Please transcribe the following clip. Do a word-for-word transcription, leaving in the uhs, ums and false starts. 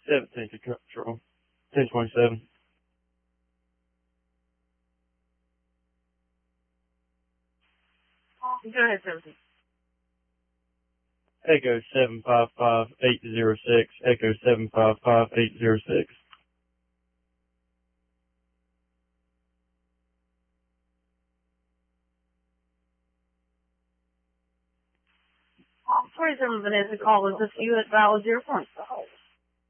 seventeen Control. ten twenty-seven. Go ahead, seventeen. Echo seven five five eight zero six. Echo seven five five eight zero six. twenty-seven Vanessa call. Is this you at Valid Zero Point?